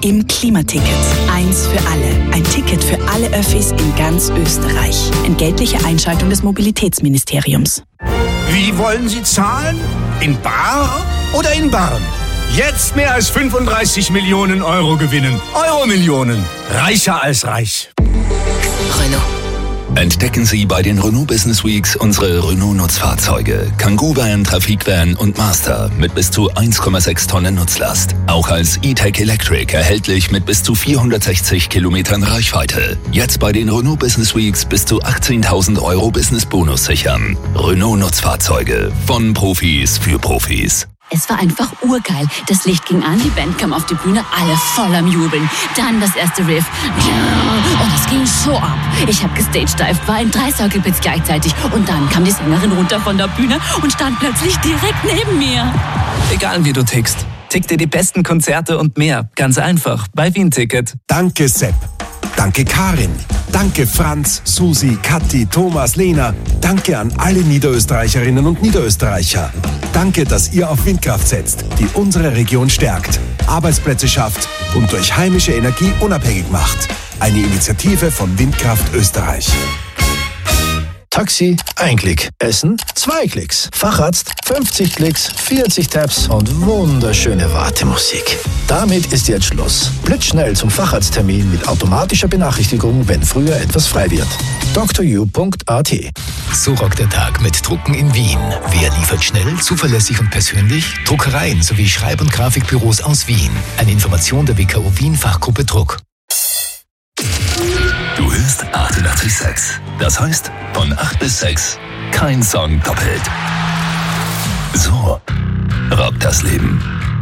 im Klimaticket. Eins für alle. Ein Ticket für alle Öffis in ganz Österreich. Entgeltliche Einschaltung des Mobilitätsministeriums. Wie wollen Sie zahlen? In bar oder in Barren? Jetzt mehr als 35 Millionen Euro gewinnen. Euro-Millionen. Reicher als reich. Renault. Entdecken Sie bei den Renault Business Weeks unsere Renault-Nutzfahrzeuge. Kangoo Van, Trafik Van und Master mit bis zu 1,6 Tonnen Nutzlast. Auch als E-Tech Electric erhältlich mit bis zu 460 Kilometern Reichweite. Jetzt bei den Renault Business Weeks bis zu 18.000 Euro Business-Bonus sichern. Renault-Nutzfahrzeuge von Profis für Profis. Es war einfach urgeil. Das Licht ging an, die Band kam auf die Bühne, alle voll am Jubeln. Dann das erste Riff. Und es ging so ab. Ich hab gestagedived, war in 3 Circle-Pits gleichzeitig. Und dann kam die Sängerin runter von der Bühne und stand plötzlich direkt neben mir. Egal wie du tickst, tick dir die besten Konzerte und mehr. Ganz einfach, bei Wien-Ticket. Danke Sepp. Danke Karin. Danke Franz, Susi, Kathi, Thomas, Lena. Danke an alle Niederösterreicherinnen und Niederösterreicher. Danke, dass ihr auf Windkraft setzt, die unsere Region stärkt, Arbeitsplätze schafft und durch heimische Energie unabhängig macht. Eine Initiative von Windkraft Österreich. Taxi, 1 Klick. Essen, 2 Klicks. Facharzt, 50 Klicks, 40 Tabs und wunderschöne Wartemusik. Damit ist jetzt Schluss. Blitzschnell zum Facharzttermin mit automatischer Benachrichtigung, wenn früher etwas frei wird. DrU.at. So rockt der Tag mit Drucken in Wien. Wer liefert schnell, zuverlässig und persönlich? Druckereien sowie Schreib- und Grafikbüros aus Wien. Eine Information der WKO Wien Fachgruppe Druck. Du hörst 88,6. Das heißt, von 8 bis 6 kein Song doppelt. So rockt das Leben.